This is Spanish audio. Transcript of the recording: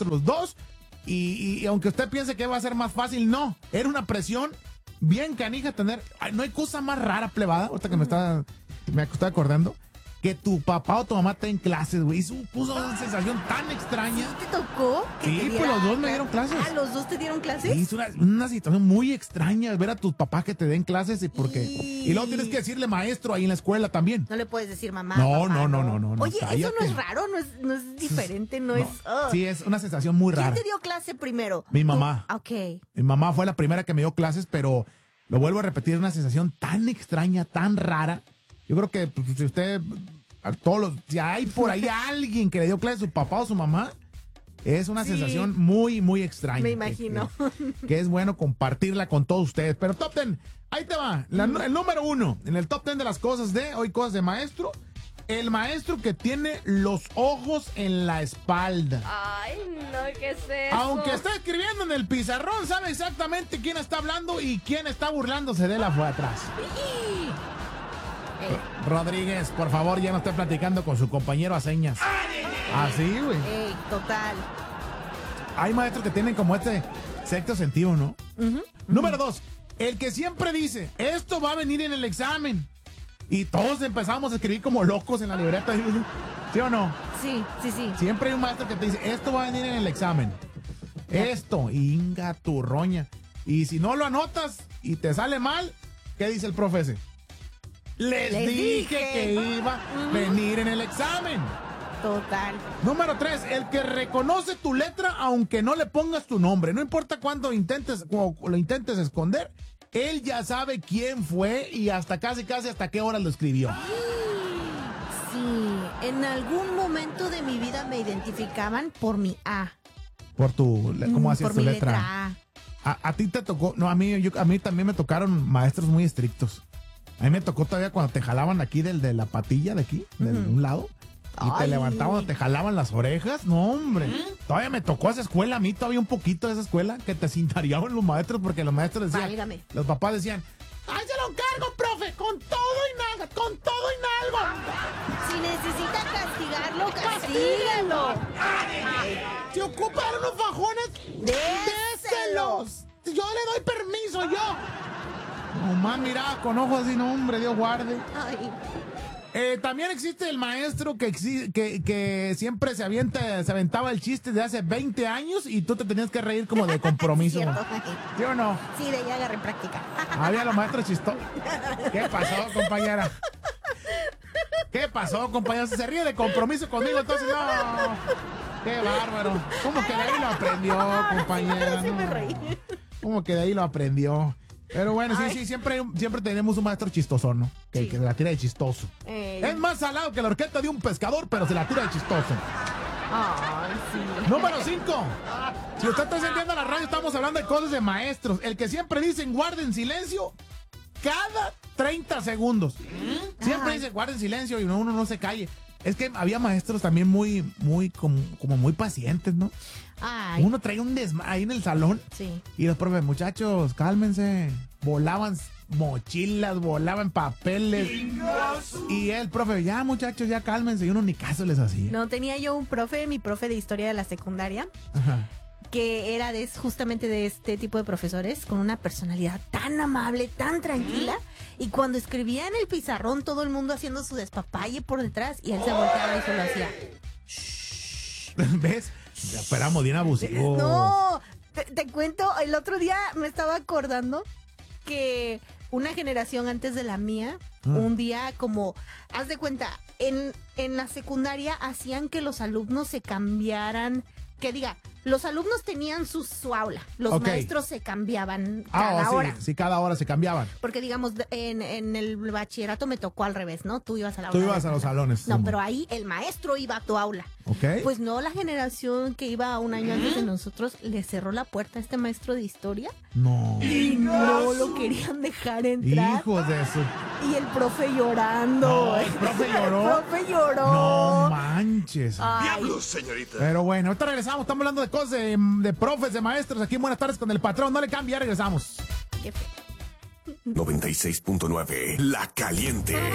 maestros los dos. Y aunque usted piense que va a ser más fácil, no. Era una presión bien canija tener. Ay, no hay cosa más rara, plebada. Ahorita que me estoy acordando. Que tu papá o tu mamá te den clases, güey. Eso puso una sensación tan extraña. ¿Sí te tocó? Sí, pues los dos me dieron clases. Ah, ¿los dos te dieron clases? Sí, es una situación muy extraña ver a tus papás que te den clases y luego tienes que decirle maestro ahí en la escuela también. No le puedes decir mamá. No, papá, no. Oye, Cállate. eso no es raro, no es diferente, no es... Sí, es una sensación muy rara. ¿Quién te dio clase primero? Mi mamá. Ok. Mi mamá fue la primera que me dio clases, pero lo vuelvo a repetir, es una sensación tan extraña, tan rara. Yo creo que pues, si usted... si hay por ahí alguien que le dio clase a su papá o su mamá, es una sensación muy, muy extraña. Me imagino. Que es bueno compartirla con todos ustedes. Pero Top 10, ahí te va. El número 1 en el Top 10 de las cosas de hoy, cosas de maestro. El maestro que tiene los ojos en la espalda. Ay, no, ¿qué es eso? Aunque está escribiendo en el pizarrón, sabe exactamente quién está hablando y quién está burlándose de él afuera atrás. Rodríguez, por favor, ya no esté platicando con su compañero a señas. Así, güey. Total. Hay maestros que tienen como este sexto sentido, ¿no? Número 2, el que siempre dice, esto va a venir en el examen. Y todos empezamos a escribir como locos en la libreta. ¿Sí o no? Sí. Siempre hay un maestro que te dice, esto va a venir en el examen. Esto, inga tu roña. Y si no lo anotas y te sale mal, ¿qué dice el profe ese? Les dije que iba a venir en el examen. Total. Número 3, el que reconoce tu letra aunque no le pongas tu nombre. No importa cuándo lo intentes esconder, él ya sabe quién fue y hasta casi hasta qué hora lo escribió. Sí, en algún momento de mi vida me identificaban por mi A. Por tu, ¿cómo hacías por tu mi letra? A. A ti te tocó, no, a mí también me tocaron maestros muy estrictos. A mí me tocó todavía cuando te jalaban aquí de la patilla de aquí, de un lado, y te levantaban, te jalaban las orejas. No, hombre. Todavía me tocó esa escuela, a mí todavía un poquito de esa escuela, que te cintareaban los maestros, porque los maestros decían, válgame. Los papás decían, ¡ay, se lo encargo, profe! ¡Con todo y nada! ¡Con todo y nalga! Si necesita castigarlo, castígalo. Si ocupan unos fajones, déselos. Yo le doy permiso, yo. Nomás miraba con ojos así, no, hombre, Dios guarde. Ay. También existe el maestro que siempre se aventaba el chiste de hace 20 años y tú te tenías que reír como de compromiso. ¿Sí o no? Sí, de ahí agarré práctica. Había los maestros chistosos. ¿Qué pasó, compañera? ¿Qué pasó, compañera? Se ríe de compromiso conmigo, entonces no. Qué bárbaro. ¿Cómo que de ahí lo aprendió, compañera? Sí me reí. ¿Cómo que de ahí lo aprendió? Pero bueno, sí, siempre tenemos un maestro chistoso, ¿no? Que la tira de chistoso. Es más salado que la horqueta de un pescador, pero se la tira de chistoso. Ay, sí. Número 5. Si usted está encendiendo la radio, estamos hablando de cosas de maestros. El que siempre dicen guarden silencio cada 30 segundos. Siempre dice guarden silencio y uno no se calle. Es que había maestros también muy como muy pacientes, ¿no? Ay. Uno traía un desmadre ahí en el salón. Sí. Y los profes, muchachos, cálmense. Volaban mochilas, volaban papeles. Y el profe, ya muchachos, ya cálmense. Y uno ni caso les hacía. No, tenía yo un profe, mi profe de historia de la secundaria, que era justamente de este tipo de profesores, con una personalidad tan amable, tan tranquila. Y cuando escribía en el pizarrón, todo el mundo haciendo su despapalle por detrás, y él se volteaba y solo hacía. ¿Ves? Esperamos bien abusivo. No, te cuento, el otro día me estaba acordando que una generación antes de la mía, un día como, haz de cuenta, en la secundaria hacían que los alumnos se cambiaran, que diga, los alumnos tenían su aula, los maestros se cambiaban cada hora. Sí, cada hora se cambiaban. Porque digamos, en el bachillerato me tocó al revés, ¿no? Tú ibas a la aula. Tú ibas a los salones. No, pero ahí el maestro iba a tu aula. Ok. Pues no, la generación que iba un año antes de nosotros le cerró la puerta a este maestro de historia. No. Y no lo querían dejar entrar. Hijos de su... Y el profe llorando. No, ¿el profe lloró? El profe lloró. No manches. ¡Diablos, señorita! Pero bueno, ahorita regresamos. Estamos hablando de cosas de profes, de maestros. Aquí en Buenas Tardes con el Patrón. No le cambie, ya regresamos. Qué feo. 96.9 La Caliente.